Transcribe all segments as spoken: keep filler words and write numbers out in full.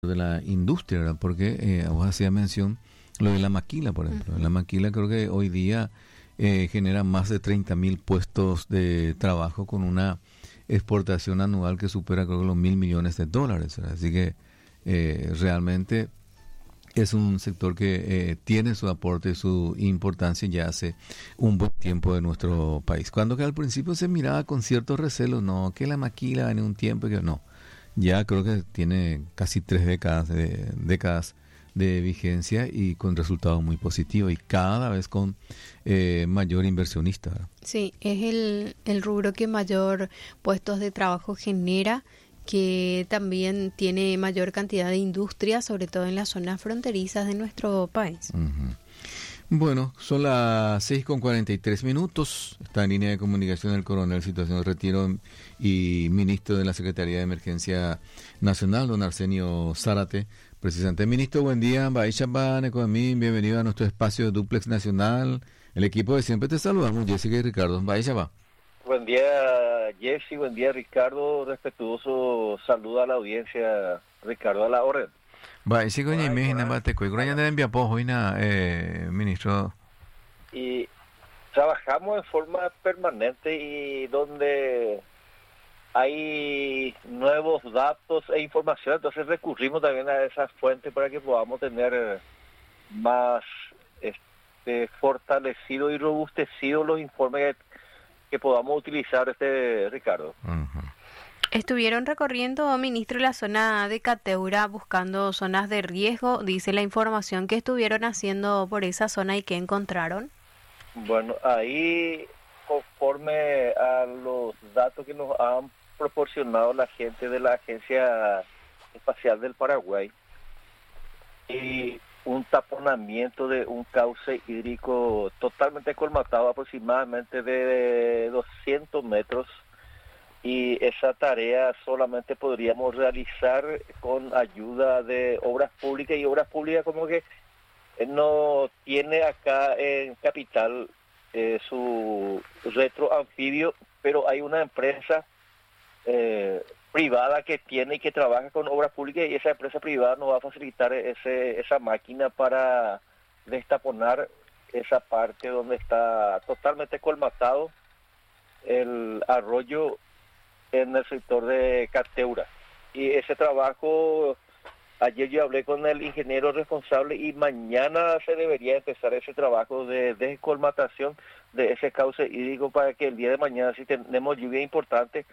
de la industria, ¿verdad? Porque eh, vos hacías mención lo de la maquila, por ejemplo. Ujú. La maquila creo que hoy día eh, genera más de treinta mil puestos de trabajo con una exportación anual que supera creo que los mil millones de dólares, ¿verdad? Así que eh, realmente es un sector que eh, tiene su aporte, su importancia ya hace un buen tiempo de nuestro país. Cuando que al principio se miraba con ciertos recelos, no, que la maquila en un tiempo, que no. Ya creo que tiene casi tres décadas de, décadas de vigencia y con resultados muy positivos y cada vez con eh, mayor inversionista, ¿verdad? Sí, es el, el rubro que mayor puestos de trabajo genera, que también tiene mayor cantidad de industria, sobre todo en las zonas fronterizas de nuestro país. Uh-huh. Bueno, son las seis con cuarenta y tres minutos. Está en línea de comunicación el coronel Situación de Retiro y ministro de la Secretaría de Emergencia Nacional, don Arsenio Zárate. Precisamente, ministro, buen día. Baixaba, Necoamín, bienvenido a nuestro espacio de Duplex Nacional. El equipo de siempre te saludamos, Jessica y Ricardo. Baixaba. Buen día, Jessy. Buen día, Ricardo. Respetuoso saludo a la audiencia. Ricardo, a la orden. Va, ese coño imagina bate coi groña de envia po hoina eh ministro. Y trabajamos en forma permanente y donde hay nuevos datos e información, entonces recurrimos también a esas fuentes para que podamos tener más este fortalecido y robustecido los informes que, que podamos utilizar, este Ricardo. Uh-huh. Estuvieron recorriendo, ministro, la zona de Cateura buscando zonas de riesgo. Dice la información que estuvieron haciendo por esa zona y que encontraron. Bueno, ahí conforme a los datos que nos han proporcionado la gente de la Agencia Espacial del Paraguay y un taponamiento de un cauce hídrico totalmente colmatado, aproximadamente de doscientos metros, y esa tarea solamente podríamos realizar con ayuda de obras públicas, y obras públicas como que no tiene acá en Capital eh, su retro anfibio, pero hay una empresa eh, privada que tiene y que trabaja con obras públicas, y esa empresa privada nos va a facilitar ese, esa máquina para destaponar esa parte donde está totalmente colmatado el arroyo en el sector de Cateura. Y ese trabajo, ayer yo hablé con el ingeniero responsable y mañana se debería empezar ese trabajo de descolmatación de ese cauce hídrico para que el día de mañana, si tenemos lluvia importante,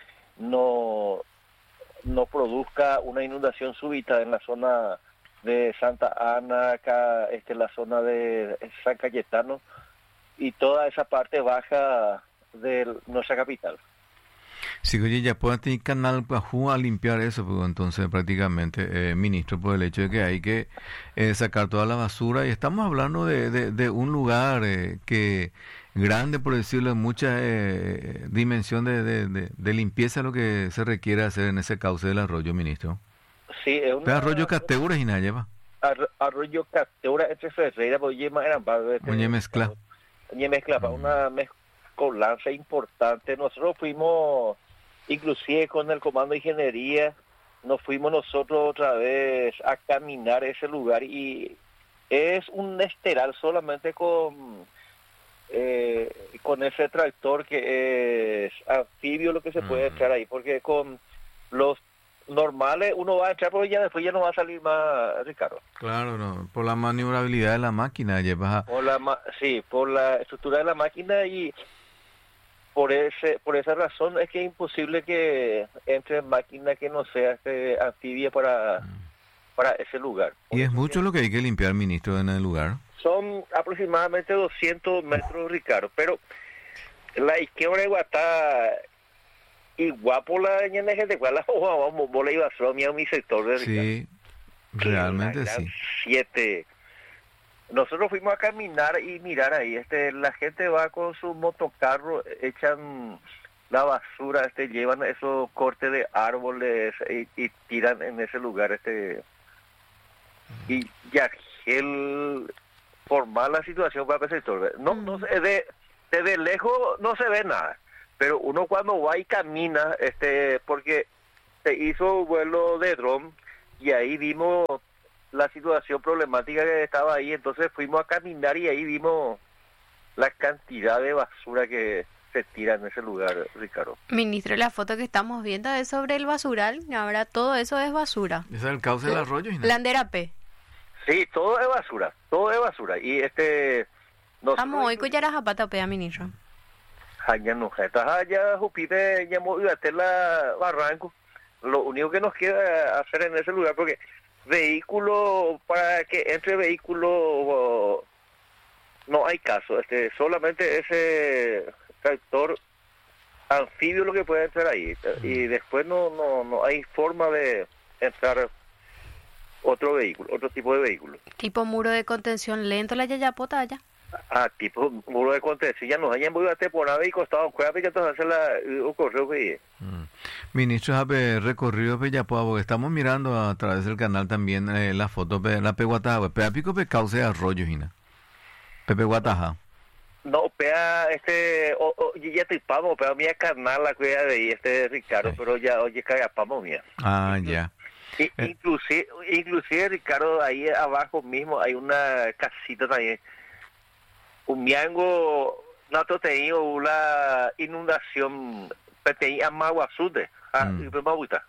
no, no produzca una inundación súbita en la zona de Santa Ana, acá, este, la zona de San Cayetano y toda esa parte baja de nuestra capital. Sí, oye, ya pueden tener canal para a limpiar eso, pues entonces prácticamente, eh, ministro, por el hecho de que hay que eh, sacar toda la basura, y estamos hablando de, de, de un lugar eh, que grande, por decirlo, en mucha eh, dimensión de, de, de, de limpieza, lo que se requiere hacer en ese cauce del arroyo, ministro. Sí, es un arroyo Cateura y nada lleva. Ar, arroyo Cateura entre Ferreira, porque ya eran padres. Oye, mezcla. Oye, mezcla, para una mezcolanza importante. Nosotros fuimos, inclusive con el Comando de Ingeniería, nos fuimos nosotros otra vez a caminar ese lugar, y es un esteral solamente con eh, con ese tractor que es anfibio lo que se puede echar ahí, porque con los normales uno va a echar, porque ya después ya no va a salir más, Ricardo. Claro, no, por la maniobrabilidad de la máquina llevas a... Por la ma- sí, por la estructura de la máquina, y por ese por esa razón es que es imposible que entre máquina que no sea este anfibia para para ese lugar. Y es mucho lo que hay que limpiar, ministro, en el lugar. Son aproximadamente doscientos metros, Ricardo, pero la izquierda está igual por la gente de cual la vamos bola iba a ser mi sector de Ricardo. Sí, realmente sí. Siete. Nosotros fuimos a caminar y mirar ahí, este, la gente va con su motocarro, echan la basura, este, llevan esos cortes de árboles y, y tiran en ese lugar, este, y ya el formar la situación para el sector. No, no se de, desde lejos no se ve nada, pero uno cuando va y camina, este, porque se hizo vuelo de dron y ahí vimos la situación problemática que estaba ahí, entonces fuimos a caminar y ahí vimos la cantidad de basura que se tira en ese lugar, Ricardo. Ministro, la foto que estamos viendo es sobre el basural, ahora todo eso es basura. ¿Ese es el cauce del arroyo? ¿No? Landera P. Sí, todo es basura, todo es basura. Y este... Vamos, hoy cuyaras a pata pea, ministro. Allá no, allá Jupite, ya moviate la Barranco. Lo único que nos queda hacer en ese lugar, porque vehículo, para que entre vehículo, no hay caso. Este, solamente ese tractor anfibio lo que puede entrar ahí. Y después no, no, no hay forma de entrar otro vehículo, otro tipo de vehículo. Tipo muro de contención lento la yayapota allá. Ah, tipo muro de contención, ya nos hayan voy a te por nada y costado cueva que entonces hacer la un correo que mm. Ministro, habe recorrido Peyapoa, porque estamos mirando a través del canal también eh, la foto de la Peguataja, Pea Pico Pe cauce arroyo, Gina. Pepe Guataja. No, pea, este, o, o, ya estoy pamo, pea mía carnal la cuida de ahí, este Ricardo, sí. Pero ya, oye, caga pamo mía. Ah, Inclu ya. Y, eh. Inclusive, inclusive, Ricardo, ahí abajo mismo hay una casita también. Un miango, nosotros teníamos una inundación, tenía Maguazute, ah, mm. y Maguita.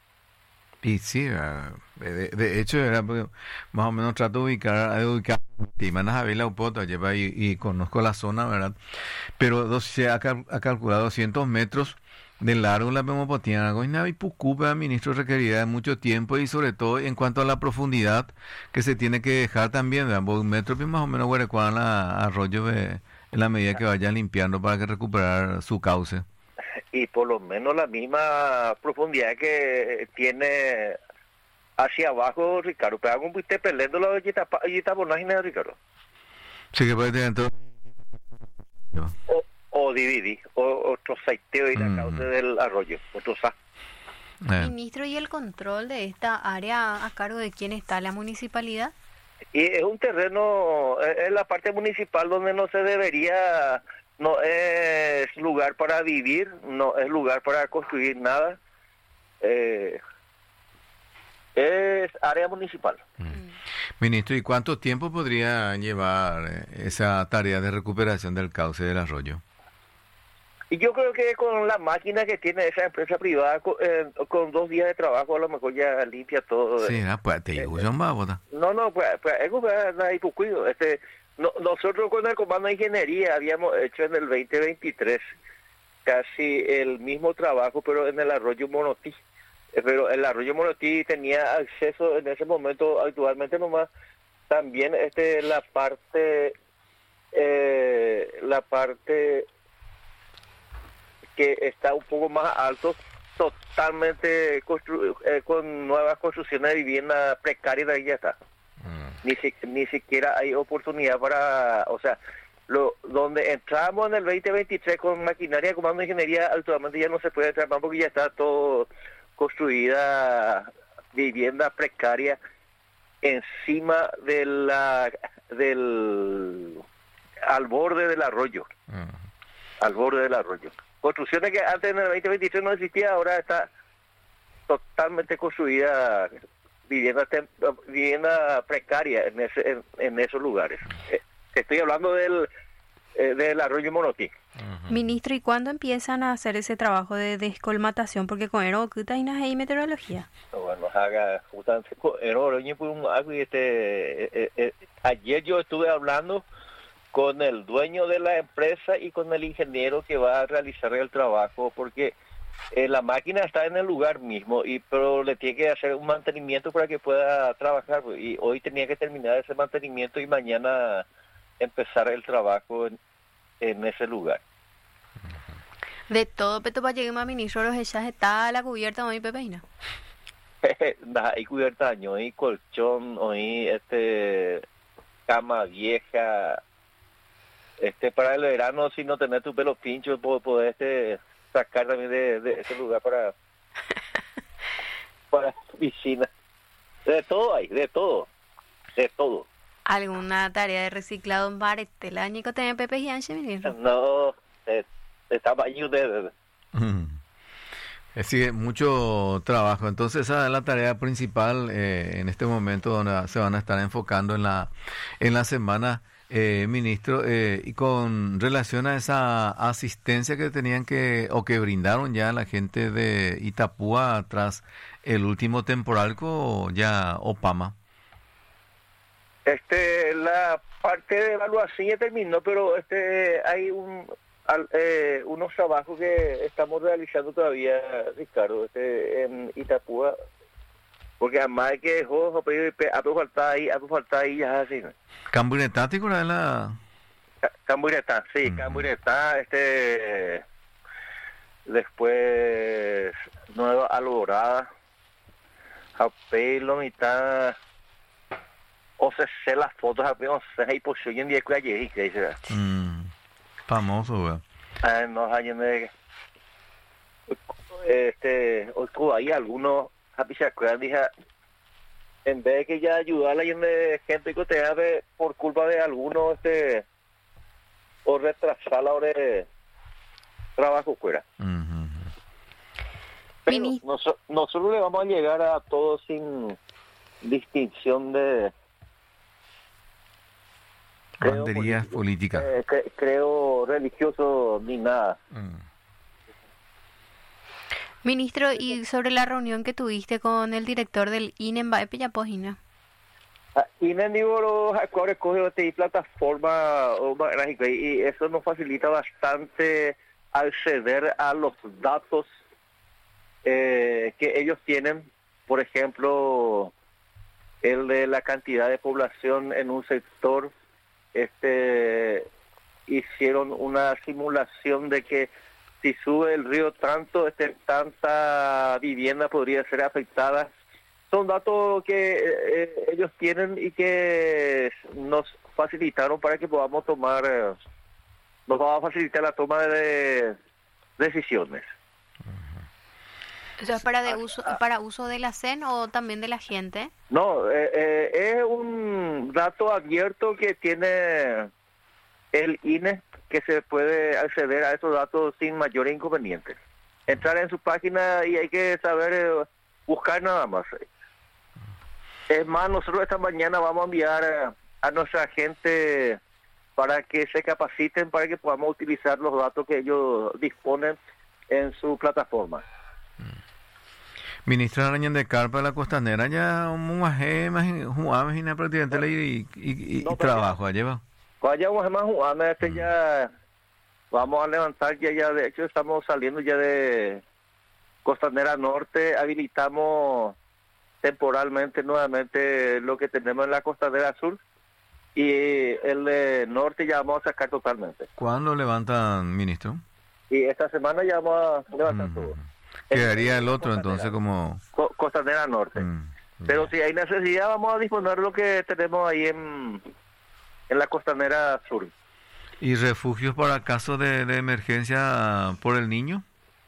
Y sí, de, de hecho, era más o menos trato de ubicar, de ubicar, y manas a ver la Upoto, lleva y, y conozco la zona, ¿verdad? Pero dos, se ha, ha calculado doscientos metros de largo la Pemopotiana, y Pucupa, ministro, requerida de mucho tiempo y sobre todo en cuanto a la profundidad que se tiene que dejar también, ¿verdad? Un metro más o menos huerecuan la arroyo de, en la medida que vaya limpiando para que recuperar su cauce. Y por lo menos la misma profundidad que tiene hacia abajo, Ricardo, pero hago un piste peleando la Yitabonágina, Ricardo. Sí, que puede tener todo. O, o dividir, o otro saiteo y la mm. cauce del arroyo, otro sa. Eh. Ministro, ¿y el control de esta área a cargo de quién está? ¿La municipalidad? Y es un terreno, es la parte municipal donde no se debería, no es lugar para vivir, no es lugar para construir nada, eh, es área municipal. Mm. Ministro, ¿y cuánto tiempo podría llevar esa tarea de recuperación del cauce del arroyo? Y yo creo que con la máquina que tiene esa empresa privada, con, eh, con dos días de trabajo a lo mejor ya limpia todo. Sí, eh, pues te digo, eh, No, no, pues, pues eso es un cuido. Este, no, nosotros con el Comando de Ingeniería habíamos hecho en el veinte veintitrés casi el mismo trabajo, pero en el arroyo Monotí. Eh, pero el arroyo Monotí tenía acceso en ese momento, actualmente nomás, también este la parte, eh, la parte... que está un poco más alto, totalmente constru eh, con nuevas construcciones de vivienda precaria, y ya está. Mm. Ni, si ni siquiera hay oportunidad para, o sea, lo donde entramos en el veinte veintitrés con maquinaria de Comando de Ingeniería, actualmente ya no se puede entrar más porque ya está todo construida vivienda precaria encima de la del al borde del arroyo. Mm. Al borde del arroyo. Construcciones que antes en el veinte veintitrés no existía, ahora está totalmente construida vivienda vivienda precaria en ese en, en esos lugares. Eh, estoy hablando del eh, del arroyo Monotí. Uh-huh. Ministro, ¿y cuándo empiezan a hacer ese trabajo de descolmatación? Porque con Ero hay meteorología. Bueno, haga este eh, ayer yo estuve hablando con el dueño de la empresa y con el ingeniero que va a realizar el trabajo, porque eh, la máquina está en el lugar mismo, y pero le tiene que hacer un mantenimiento para que pueda trabajar, y hoy tenía que terminar ese mantenimiento y mañana empezar el trabajo en, en ese lugar. De todo, pero para llegar a ministro, los echas está la cubierta hoy, Pepeina. Nada, hay cubierta, hoy colchón, hoy este cama vieja. Este para el verano, si no tenés tu pelo pincho, poder este, sacar también de, de ese lugar para para piscina. De todo hay, de todo, de todo. ¿Alguna tarea de reciclado en bares? ¿Te la añico tener Pepe y Anche, ministro? No, eh, estaba allí ustedes. Sí, mucho trabajo. Entonces esa es la tarea principal eh, en este momento donde se van a estar enfocando en la en la semana, eh, ministro, eh, y con relación a esa asistencia que tenían que o que brindaron ya la gente de Itapúa tras el último temporal con ya Opama. Este, la parte de evaluación ya terminó, pero este hay un al, eh, unos trabajos que estamos realizando todavía, Ricardo, este, en Itapúa, porque además hay que dejó, a tu falta ahí, a tu falta ahí, ya así, ¿no? Camburetá, ¿te acuerdas de la...? Camburetá, sí, uh-huh. Camburetá, este, después Nueva Alborada, Japelo, mitad, o sea, sé las fotos, o sea, hay posición en día que ayer, que dice, famoso, güey. Ah, no, hay en este, hay algunos, dije, en vez de que ya ayudarla y en gente que te hace por culpa de algunos, este, o retrasarla o de trabajo fuera. Uh-huh. Pero nos, nosotros le vamos a llegar a todos sin distinción de banderías políticas. Eh, cre- creo religioso ni nada. Mm. Ministro, y sobre la reunión que tuviste con el director del I N E en Baepilla Pojina. I N E digo los acuerdos coge de plataforma y eso nos facilita bastante acceder a los datos eh, que ellos tienen, por ejemplo, el de la cantidad de población en un sector. Este, hicieron una simulación de que si sube el río tanto, este, tanta vivienda podría ser afectada. Son datos que eh, ellos tienen y que nos facilitaron para que podamos tomar, eh, nos va a facilitar la toma de decisiones. ¿Eso es para de uso para uso de la C E N o también de la gente? No, eh, eh, es un dato abierto que tiene el I N E, que se puede acceder a esos datos sin mayores inconvenientes. Entrar en su página y hay que saber eh, buscar nada más. Es más, nosotros esta mañana vamos a enviar a, a nuestra gente para que se capaciten, para que podamos utilizar los datos que ellos disponen en su plataforma. Ministra Araña de Carpa de la Costanera, ya un imagina prácticamente y, y, y, no, y trabajo, lleva. Vaya, más este mm. ya vamos a levantar, ya, ya de hecho estamos saliendo ya de Costanera Norte, habilitamos temporalmente nuevamente lo que tenemos en la Costanera Sur y el de Norte ya vamos a sacar totalmente. ¿Cuándo levantan, ministro? Y esta semana ya vamos a levantar mm. todo. Quedaría el otro entonces como... Costanera Norte. Mm, Pero si hay necesidad vamos a disponer lo que tenemos ahí en, en la Costanera Sur. ¿Y refugios para casos de, de emergencia por el niño?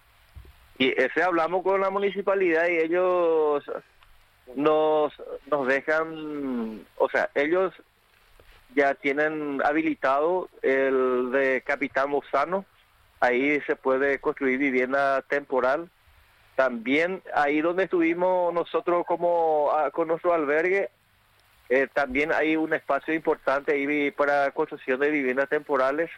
Y ese hablamos con la municipalidad y ellos nos, nos dejan, o sea, ellos ya tienen habilitado el de Capitán Lozano, ahí se puede construir vivienda temporal. También ahí donde estuvimos nosotros como a, con nuestro albergue, eh, también hay un espacio importante ahí para construcción de viviendas temporales.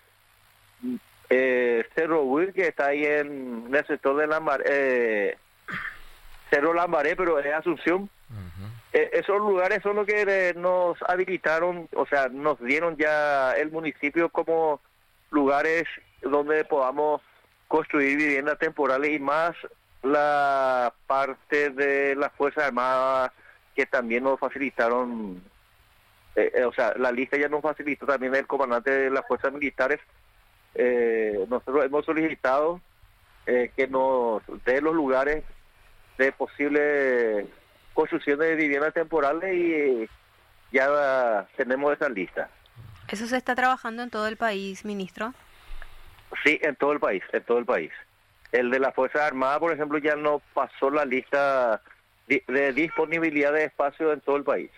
Eh, Cerro Huil, que está ahí en, en el sector de Lambaré, eh, Cerro Lambaré, pero es Asunción. Uh-huh. Eh, esos lugares son los que eh, nos habilitaron, o sea, nos dieron ya el municipio como lugares donde podamos construir viviendas temporales y más la parte de las Fuerzas Armadas que también nos facilitaron, eh, eh, o sea, la lista ya nos facilitó también el comandante de las Fuerzas Militares. Eh, nosotros hemos solicitado eh, que nos dé los lugares de posible construcción de viviendas temporales y ya tenemos esa lista. ¿Eso se está trabajando en todo el país, ministro? Sí, en todo el país, en todo el país. El de las Fuerzas Armadas, por ejemplo, ya no pasó la lista de, de disponibilidad de espacio en todo el país.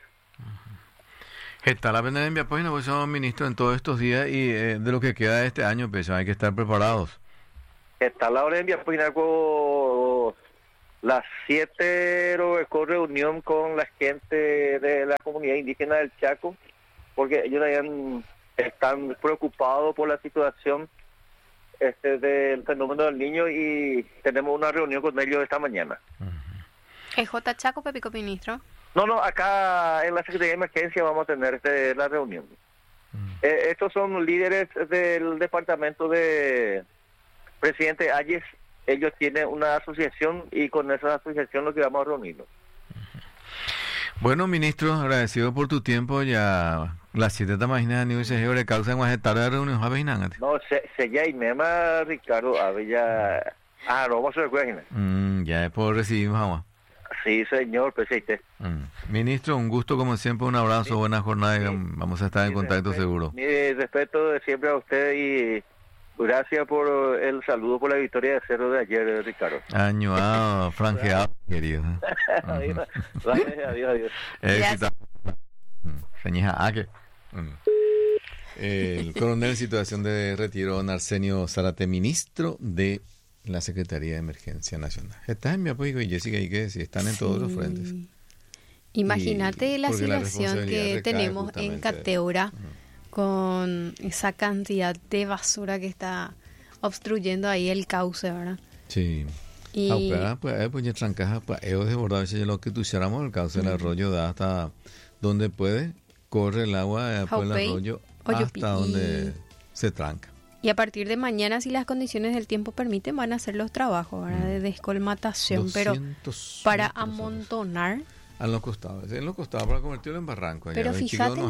Está la pena de enviar página, pues somos ministros en todos estos días y eh, de lo que queda de este año, pues hay que estar preparados. Está la hora de enviar página con Las siete con reunión con la gente de la comunidad indígena del Chaco, porque ellos también están preocupados por la situación este del fenómeno del niño y tenemos una reunión con ellos esta mañana. ¿Es J. Chaco, Pepico, ministro? No, no, acá en la Secretaría de Emergencia vamos a tener este, la reunión. Uh-huh. Eh, estos son líderes del departamento de presidente Ayes. Ellos tienen una asociación y con esa asociación lo que vamos a reunirnos. Uh-huh. Bueno, ministro, agradecido por tu tiempo. Ya las siete de la mañana ni se lleva de causa más de tarde de reunión. No, se, se ya y mema Ricardo, a ver ya. Ah, no, vamos a ver. Mm, ya después recibimos agua. Sí, señor presidente. Mm. Ministro, un gusto como siempre, un abrazo, sí. Buena jornada, sí. Vamos a estar en mi contacto respeto, seguro. Mi respeto de siempre a usted y gracias por el saludo por la victoria de cero de ayer, Ricardo. Año ah, franjeado, querido. Adiós, adiós, adiós. Éxito. El coronel en situación de retiro, don Arsenio Zárate, ministro de la Secretaría de Emergencia Nacional. Estás en mi apoyo y Jessica y que si están en sí. todos los frentes. Imagínate y la situación que tenemos en Cateura uh-huh. con esa cantidad de basura que está obstruyendo ahí el cauce, ¿verdad? Sí. Y ah, pues pues ya trancaja pues ellos desbordar lo que tuviéramos el cauce uh-huh. del arroyo da hasta donde puede, corre el agua por el arroyo hasta donde se tranca. Y a partir de mañana, si las condiciones del tiempo permiten, van a hacer los trabajos ¿verdad? de descolmatación, pero para amontonar. A los costados, en los costados, para convertirlo en barranco. Pero fíjate.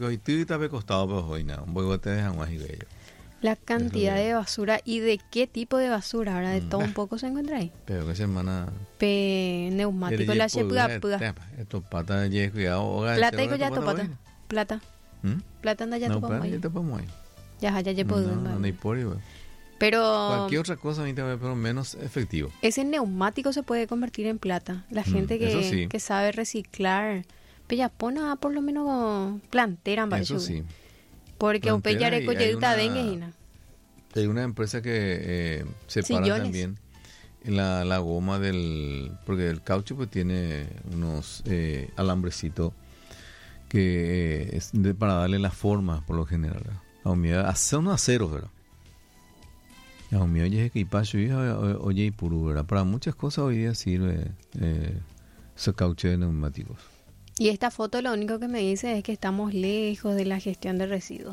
La cantidad de basura y de qué tipo de basura, ahora de todo un poco se encuentra ahí. Pero que semana. Pe neumático, la chepuga puga. Esto pata de cuidado. Plata y ya to pata. Plata. Plata anda ya to pamo. Ya, ya, ya puedo. No, no hay por ahí, pero cualquier otra cosa, pero menos efectivo. Ese neumático se puede convertir en plata. La gente mm, que, sí. que sabe reciclar. Pero pona por lo menos plantera. Eso sí. Porque un pellare colleduta dengue. Hay una empresa que eh, separa Sillones. También la, la goma del... Porque el caucho pues tiene unos eh, alambrecitos que eh, es de, para darle la forma por lo general. La humedad, hace unos aceros, ¿verdad? La humedad ya es que y oye y puro, ¿verdad? Para muchas cosas hoy día sirve eh, ese caucho de neumáticos. Y esta foto lo único que me dice es que estamos lejos de la gestión de residuos.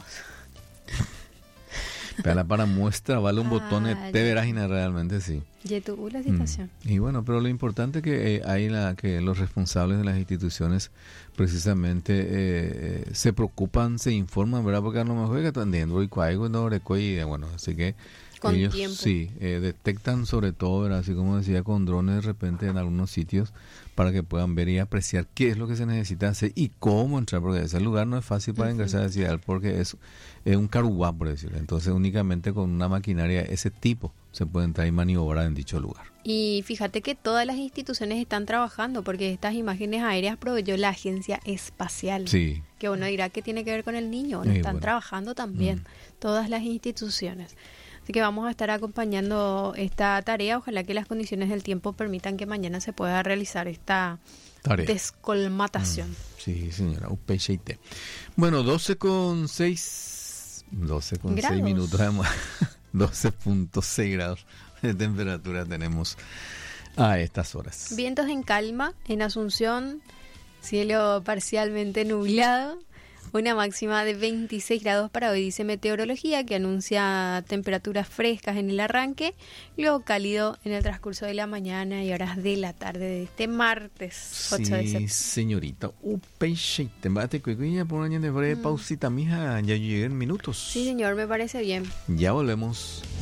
Para, para muestra, vale un ah, botón de te verás realmente sí. Y tu la situación. Mm. Y bueno, pero lo importante es que eh, hay la que los responsables de las instituciones precisamente eh, se preocupan, se informan, ¿verdad? Porque a lo mejor que están dentro y cuaigo no y bueno, así que con ellos tiempo. Sí eh, detectan sobre todo, ¿verdad? Así como decía, con drones de repente en algunos sitios para que puedan ver y apreciar qué es lo que se necesita hacer y cómo entrar, porque ese lugar no es fácil para uh-huh. ingresar a ciudad porque es, es un caruguá, por decirlo. Entonces únicamente con una maquinaria de ese tipo se puede entrar y maniobrar en dicho lugar. Y fíjate que todas las instituciones están trabajando porque estas imágenes aéreas proveyó la Agencia Espacial. Sí. Que uno dirá que tiene que ver con el niño. Bueno, están bueno. trabajando también mm. todas las instituciones. Así que vamos a estar acompañando esta tarea. Ojalá que las condiciones del tiempo permitan que mañana se pueda realizar esta tarea. Descolmatación. Mm, sí, señora. Bueno, doce con seis doce con seis minutos. doce punto seis grados de temperatura tenemos a estas horas. Vientos en calma en Asunción. Cielo parcialmente nublado. Una máxima de veintiséis grados para hoy, dice Meteorología, que anuncia temperaturas frescas en el arranque, luego cálido en el transcurso de la mañana y horas de la tarde de este martes ocho de septiembre. Sí, señorita. Un peixe, te mate cuiguilla por una de breve pausita, mija, ya llegué en minutos. Sí, señor, me parece bien. Ya volvemos.